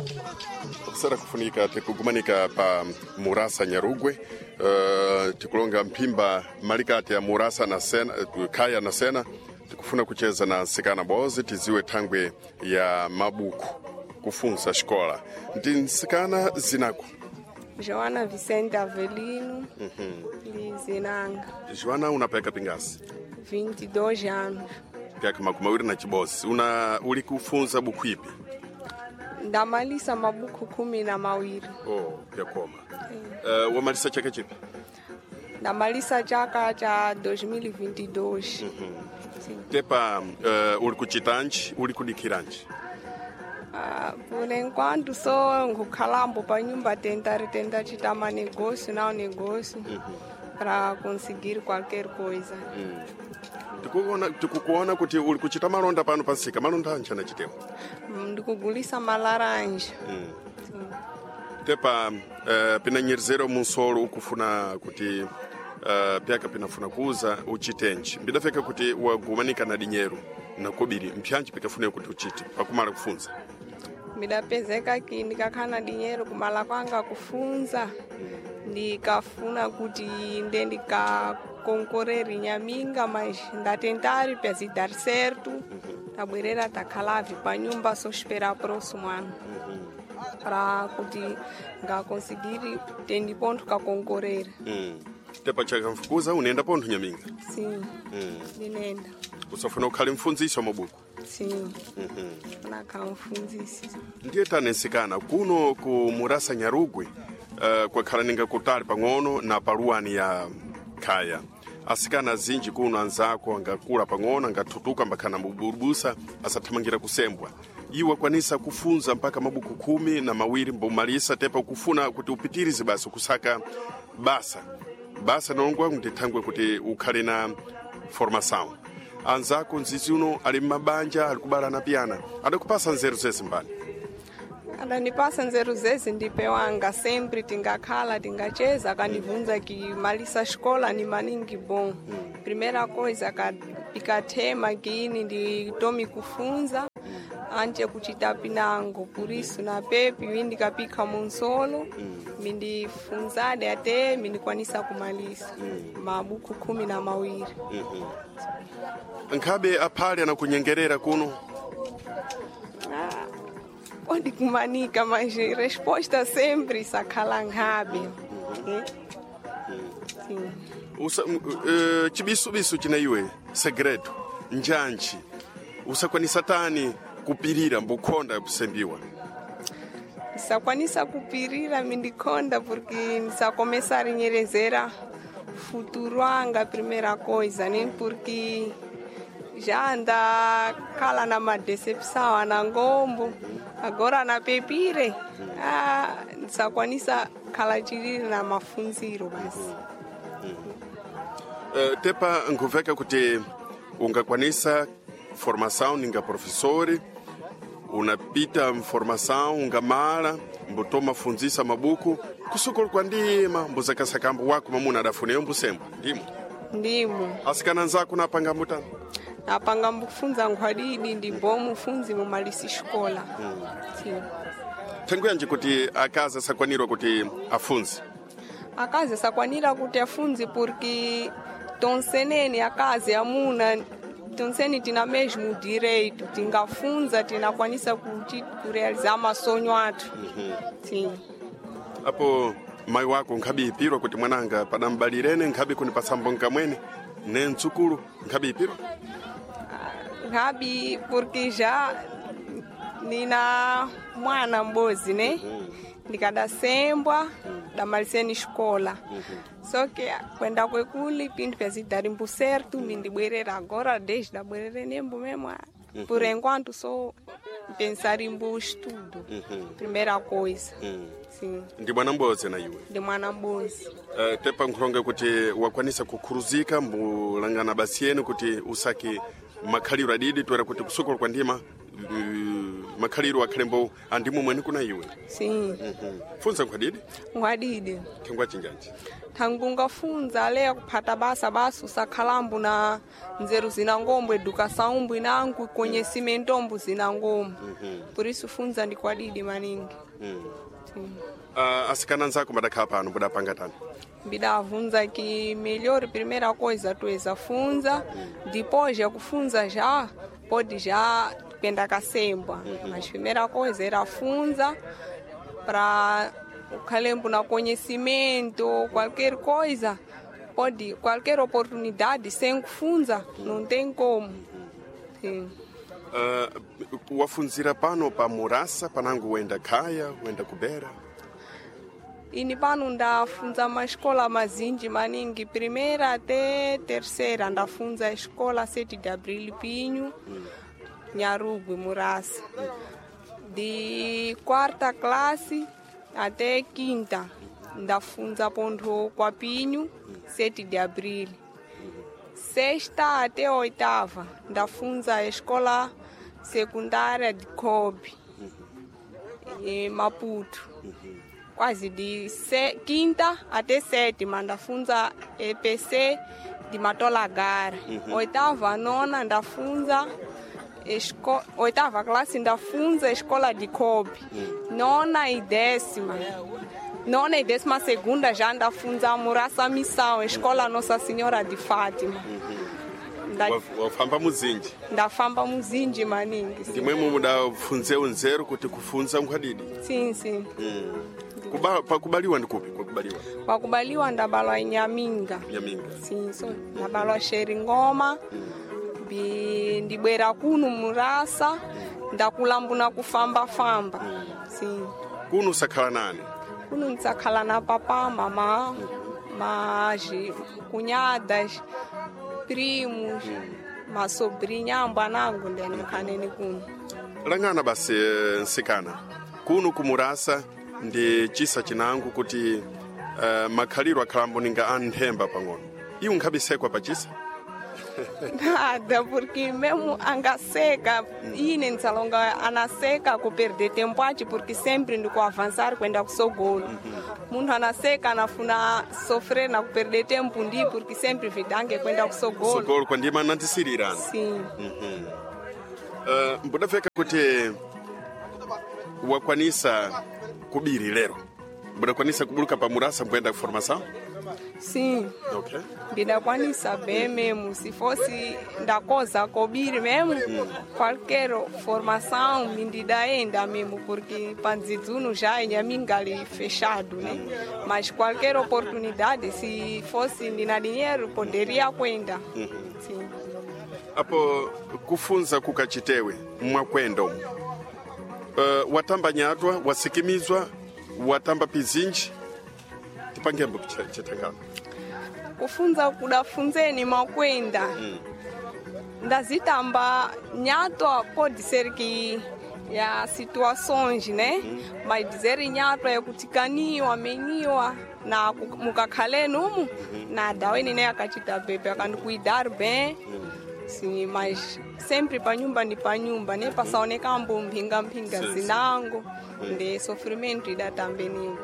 Sara kufunika tikugumanika pa Murasa Nyarugwe, tikulonga mpimba malikati ya Murasa na Sena, Kaya na Sena, tikufuna kucheza na nsikana bozi tiziwe tangwe ya mabuku kufunza shkola. Ndi nsikana zinako? Joana Vicente Avelino, Lizinanga. Joana unapeka pingasi? 22 anos. Peka makumawiri na chibosi. Uli kufunza buku ipi? Ndamalisa mabuku 12. Oh, ya koma. Wamalisa chaka chipi? Ndamalisa chaka cha 2022. Tepa uli kuchitanji, uli kudikiranji? Por enquanto só ngukalambo pa nyumba tentar chitama negócio para conseguir qualquer coisa. Tikukuona kuti uli kuchita malonda pano pansika, malonda anchana chitema? Ndikugulisa malaranja. Tepa pinanyerezero munsolo ukufuna kuti pyaka pinafuna kuuza uchitenji. Mbidafeka kuti wagumanika na dinheiro na kobiri mpyanji pikafune kuti uchite pakumala kufunza. Midapezeka ki ndikakana dinheiro kumala kwanga kufunza. Ndikafuna kuti ndikakoncorrer nyaminga, mas ndatentari pesi dar certo. Tabwerera takalavi pa nyumba, só esperar próximo ano. Para kuti ngakonsigiri tendi ponto ka concorrer. Tepa chaka mfukuza unaenda ponto nyaminga? Sim. Ninaenda. Usafuna ukhale mfunzisi wa mabuku? Sim. Nakamfunzisi. Ndiye tanesikana kuno ku Murasa Nyarugwe, kwa khala ninga kutali pang'ono na paluani ya Kaya. Asikana zinji kuno anzako angakula pang'ono angatutuka mbakana muburubusa asathamangira kusembwa. Iwa kwanisa kufunza mpaka mabuku 12 mbumalisa tepa kufuna kuti upitirize basi kusaka basa nongwa ndithangwe kuti ukhale na formação. Anzako nzizi uno ali mabanja ali kubala na piana adakupasa nzeru zezi mbani? Adanipasa nzeru zezi ndipewanga sempre tingakhala tingacheza akandivunza ki malisa escola ni maningi bom. Primeira coisa ikathema kini nditome kufunza ante kuchita pinango, por isso na pepi ndikapika munsolo mindifunzade até mindikwanisa kumalisa mabuku 12. Nkhabe aphali anakunyengerera kuno? Pode kumanika, mas resposta sempre sakhala nkhabe. Sim. Chibisu china iwe segredo njanji usakwanisa tani kupirira mbukonda kusembiwa? Sakwanisa kupirira mindikonda porque nisacomeçar nyerezera futuro anga primeira coisa, nem porque já anda kala na uma decepção anangombo agora na pepire nisakwanisa kala chiriri na mafunziro basi. Tepa nkuveka kuti ungakwanisa formação ninga professori unapita formação ungamala mbutoma funzisa mabuku kusukulu kwa ndima mbuzakasakambo wako mamuna adafuneyo mbusembo ndimo asikana nzako napanga mbutana napanga mbufunza nkhwadidi ndi bomu funzi mumalisi escola. Tangu yanje kuti akaza sakwanirwa kuti afunzi? Akaza sakwanira kuti afunzi porque tonseneni akaza amuna tonseni tina mesmo direito tingafunza tinakwanisa kurealizar masonho atu. Sim. Apo mai wako nkhabi ipirwa kuti mwananga padambalirene nkhabi kunipasamba nkamwene ne ntsukulu nkhabi ipirwa? Nkhabi porque já nina mwana mbozi né? Ndikadasembwa damaliseni escola. Só que kwenda kwekuli pinto pezidari mbu certo mindibwerera agora desde abwerere nembo mesmo. Por enquanto só pensar em bom estudo. Primeira coisa. Sim. Ndi mwana mbozi na iwe? Ndi mwana mbozi. Tepa nkhulonga kuti wakwanisa kukhuruzika mbulangana basi yenu kuti usaki makhaliro adidi twera kuti kusukulu kwa ndima makhaliro akhalembo andimu mwene kuna iwe? Sim. Funza nkhwadidi? Nkhwadidi. Kengwa chinjanji? tangu ngafunza lea kupata basa usakhalambu na nzeru zina ngombo educação inangu conhecimento mbu zina ngombo. Por isso funza ndi kwadidi maningi. Asikana nzako madakhala pano budapanga tani? Bidavunza que melhor primeira coisa tuweza funza, depois ya kufunza já pode já kwenda kasembwa. Mas primeira coisa era funza para o calembo na conhecimento, qualquer coisa, pode, qualquer oportunidade sem kufunza não tem como. Sim. Wafunzira pano pa Murasa panangu wenda Kaya, wenda Kubera? Ini pano ndafunza mascola mazinji maningi, primeira até terceira ndafunza escola 7 de Abril Pinho, Nharugwe, Murasa. De quarta classe até quinta ndafunza Ponto Quapinho, 7 de Abril. Sexta até oitava ndafunza a escola secundária de Kobe, em Maputo. Quase de quinta até sétima ndafunza EPC de Matolagara. Oitava, nona ndafunza oitava classe ndafunza escola de Kobe. Nona e décima segunda já ndafunza Murasa Missão, escola Nossa Senhora de Fátima. Wafamba muzinji? Ndafamba muzinji maningi. Ndimwe mudafunze unzeru kuti kufunza mkhadidi? Sim. Pakubaliwa ndikupi? Pakubaliwa ndabalwa Nyaminga. Sim, so ndabalwa Sheringoma. Ndibwera kuno Murasa, ndakulambuna kufamba. Sim. Kuno usakhala nani? Kuno nsakhala na papa, mama, maji, cunhadas, primos, masobrinha, ambwanangu ndeni mkhaneni kuno. Langana basi nsikana. Kuno kumurasa ndi chisa chinangu kuti makhaliro akhalambo ninga anthemba pang'ono. Iwu nkhabisekwa pa chisa? Nada, porque mesmo angaseka, ine nsalonga anaseka ku perder tempo ati, porque sempre ndiko avançar kwenda kusogolo. Munthu anaseka anafuna sofrer na ku perder tempo ndi, porque sempre vidange kwenda kusogolo. Sogolo kwa ndima nantisirira. Sim. Mbudafeka kuti wakwanisa kubiri lero. Mbudakwanisa kubuluka pa Murasa kwenda formação? Sim. Okay. Bidakwanisa bem mesmo. Se fosse da coisa cobrir mesmo, qualquer formação me dá ainda mesmo, porque Panzizuno já é Nhamingali fechado, né? Mas qualquer oportunidade, se fosse na dinheiro, poderia kwenda. Sim. Apo kufunza kukachitewe mwakwendo. Watamba nyatwa, wasikimizwa, watamba pizinji. Tipangembo chitangana. Kufunza kudafunzeni makwenda. Ndazitamba nyato pode ser que ya situações, né? Mas dizer nyato é kutikaniwa, ameniwa na mukakhale numu nada weni né akachita bebe akandukuidar bem. Sim, mas sempre pa nyumba né? Passaone campo mpinga zinango. De sofrimento ida também niyo.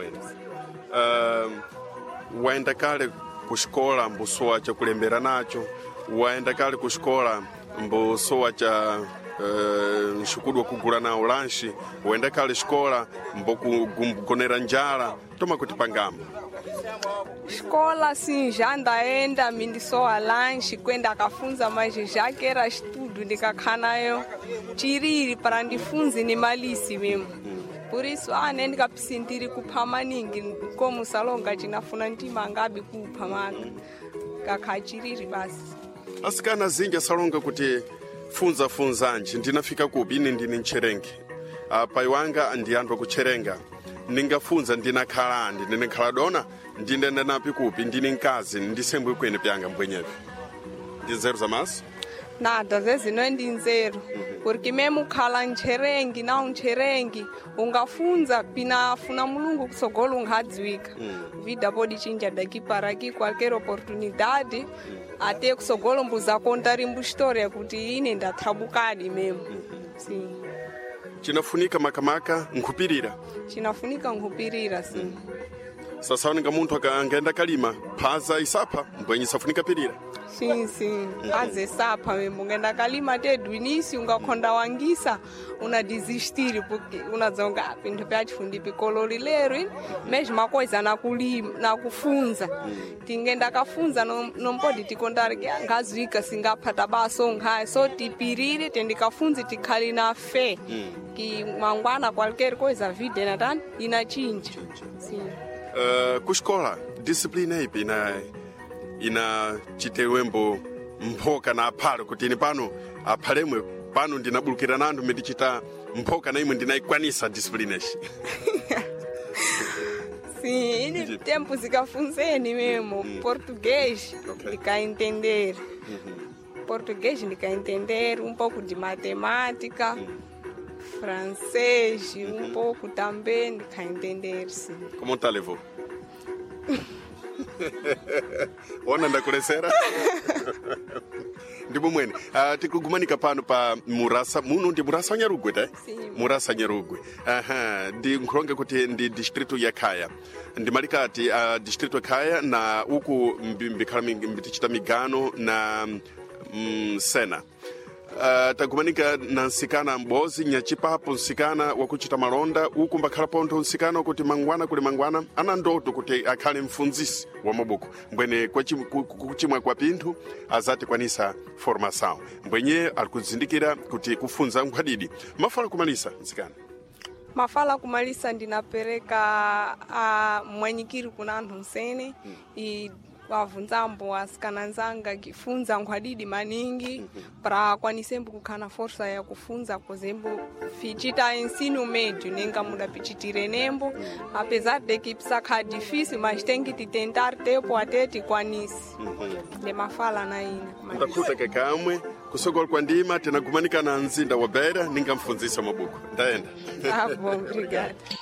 Waenda kale kushikola mbusowa cha kulembera nacho, waenda kale kushikola mbusowa cha nshukudwa kugula nao lanshi, waenda kale shikola mbukugonera njala, toma kuti pangamba. Escola sim, já ndaenda mindisowa lanshi kwenda kafunza, mas já que era estudo ndikakhanayo chiriri para ndifunzi ni malisi mesmo. Por isso, nene kapsindiri kupha maningi, como salonga chinafuna ntima ngabi kupha maka. Kakachiriri basi. Asikana zinja salonga kuti funzanji, ndinafika kubi ine ndini ncherengi. Paiwanga ndiyandwa kucherenga. Ningafunza ndinakhalandi, ndinakhala dona, ndinenda napi kupi, ndini nkazi, ndisembwe kwene pyanga mbwenyevi. Ndizeru za maso? Nada, zezi não é dinheiro, porque mesmo khala ncherengi na ncherengi ungafunza pina funa mulungu kusogolo unghadzwika. Vida pode chinja daqui para aqui, qualquer oportunidade, até kusogolo mbuza contar história kuti ine ndathabukadi mesmo. Sim. Chinafunika makamaka nkupirira? Chinafunika nkupirira, sim. sasa ninga muntu angaenda kalima phaza isapha mbwenye safunika pirira sim aze sapha mesmo ngenda kalima até do início ungakhonda wangisa una desistir porque unazonga pinto pyachifundi pikololi lero mesma coisa na kulima na kufunza tingenda kafunza não pode te contar que ngazwika singaphatha baso ngai so tipirire tendikafunzi tikhali na fé que mangwana qualquer coisa a vida natani inachinja sim kuxikola discipline ipi ina chitewembo mphoka na aphale kuti ini pano aphalemwe pano ndinabulukira nandu ndichita mphoka na imwe ndinaikwanisa discipline ishi sim ini tempo zikafunzeni mesmo português ndikaentender português ndikaentender pouco de matemática francês pouco também ndikaentender sim. Como tá levou? Ona ndakulesera ndipo mwene tikugumanika pano pa murasa muno ndi murasa Nyarugwe ta murasa Nyarugwe ndi nkhulonge kuti ndi distrito ya Kaya ndi malikati distrito ya Kaya na uku mbikhala mbitichita migano na sena tagumanika na nsikana mbozi nyachipapo nsikana wakuchita malonda uku mbakhala ponto nsikana kuti mangwana kuli mangwana ana ndoto kuti akhale mfunzisi wa mabuku mbwene kuchimwa kwa pinthu azati kwanisa formação mbwenye alikuzindikira kuti kufunza nkhwadidi mafala kumalisa nsikana mafala kumalisa ndinapereka mwanyikiri kuna anthu nsene wavunzambo asikana nzanga kifunza nkhwadidi maningi para kwanisembo kukhana força ya kufunza kozembo fichita ensino médio nenga muda pichitire nembo apesar de que psakha difícil mas tem que tentar tempo até tikwanisi de mafala na ina ndakhuta kekamwe kusogol kwa ndima tena gumanika na nzinda wa Beira ninga mfunzisa mabuku ndaenda bom obrigada